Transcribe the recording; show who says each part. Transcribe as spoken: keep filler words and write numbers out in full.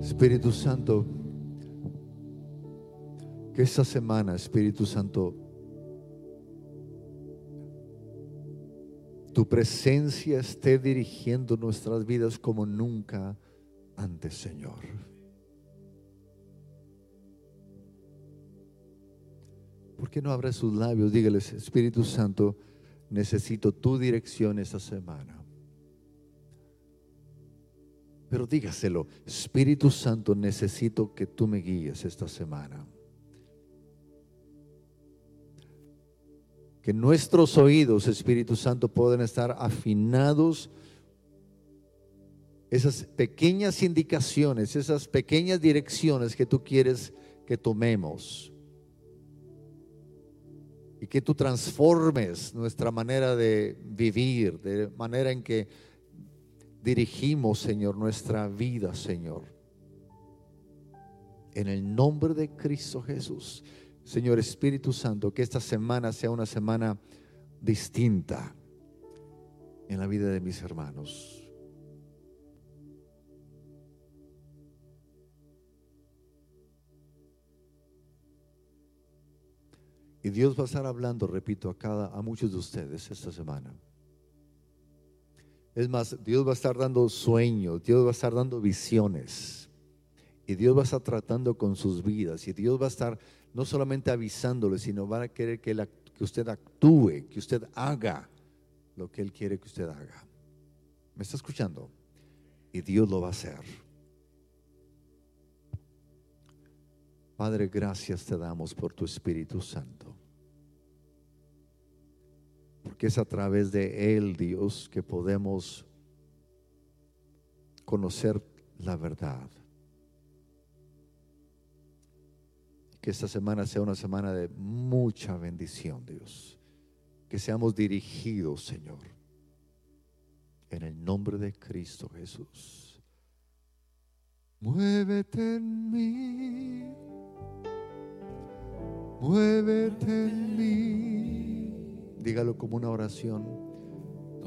Speaker 1: Espíritu Santo, que esta semana, Espíritu Santo, tu presencia esté dirigiendo nuestras vidas como nunca antes, Señor. ¿Por qué no abre sus labios? Dígales: Espíritu Santo, necesito tu dirección esta semana. Pero dígaselo: Espíritu Santo, necesito que tú me guíes esta semana. Que nuestros oídos, Espíritu Santo, puedan estar afinados. Esas pequeñas indicaciones, esas pequeñas direcciones que tú quieres que tomemos. Y que tú transformes nuestra manera de vivir, de manera en que dirigimos, Señor, nuestra vida, Señor. En el nombre de Cristo Jesús, Señor Espíritu Santo, que esta semana sea una semana distinta en la vida de mis hermanos. Y Dios va a estar hablando, repito, a cada, a muchos de ustedes esta semana. Es más, Dios va a estar dando sueños, Dios va a estar dando visiones. Y Dios va a estar tratando con sus vidas. Y Dios va a estar no solamente avisándole, sino va a querer que, la, que usted actúe, que usted haga lo que Él quiere que usted haga. ¿Me está escuchando? Y Dios lo va a hacer. Padre, gracias te damos por tu Espíritu Santo. Porque es a través de Él, Dios, que podemos conocer la verdad. Que esta semana sea una semana de mucha bendición, Dios. Que seamos dirigidos, Señor, en el nombre de Cristo Jesús. Muévete en mí, muévete en mí. Dígalo como una oración.